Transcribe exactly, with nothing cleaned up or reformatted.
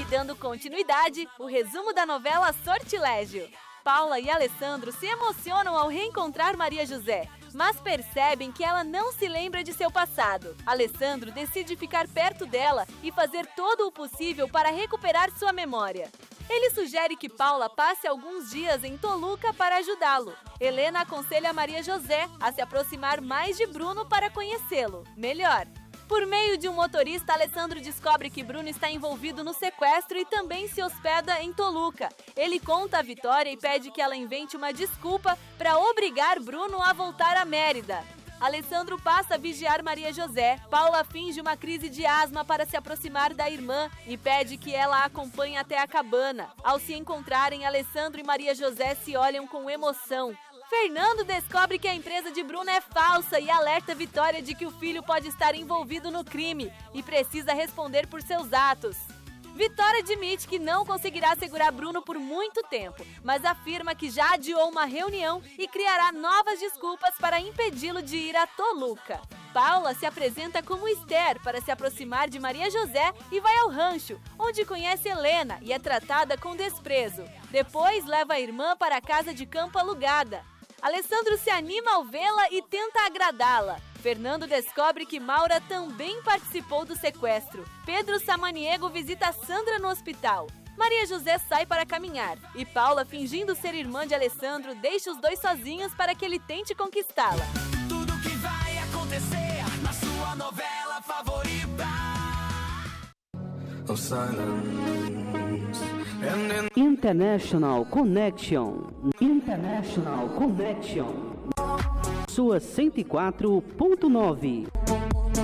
dando continuidade, o resumo da novela Sortilégio. Paula e Alessandro se emocionam ao reencontrar Maria José, mas percebem que ela não se lembra de seu passado. Alessandro decide ficar perto dela e fazer todo o possível para recuperar sua memória. Ele sugere que Paula passe alguns dias em Toluca para ajudá-lo. Helena aconselha Maria José a se aproximar mais de Bruno para conhecê-lo melhor. Por meio de um motorista, Alessandro descobre que Bruno está envolvido no sequestro e também se hospeda em Toluca. Ele conta a Vitória e pede que ela invente uma desculpa para obrigar Bruno a voltar a Mérida. Alessandro passa a vigiar Maria José. Paula finge uma crise de asma para se aproximar da irmã e pede que ela a acompanhe até a cabana. Ao se encontrarem, Alessandro e Maria José se olham com emoção. Fernando descobre que a empresa de Bruno é falsa e alerta Vitória de que o filho pode estar envolvido no crime e precisa responder por seus atos. Vitória admite que não conseguirá segurar Bruno por muito tempo, mas afirma que já adiou uma reunião e criará novas desculpas para impedi-lo de ir a Toluca. Paula se apresenta como Esther para se aproximar de Maria José e vai ao rancho, onde conhece Helena e é tratada com desprezo. Depois leva a irmã para a casa de campo alugada. Alessandro se anima ao vê-la e tenta agradá-la. Fernando descobre que Maura também participou do sequestro. Pedro Samaniego visita Sandra no hospital. Maria José sai para caminhar e Paula, fingindo ser irmã de Alessandro, deixa os dois sozinhos para que ele tente conquistá-la. Tudo que vai acontecer na sua novela favorita. Oh, silence. International Connection. International Connection. Sua cento e quatro ponto nove.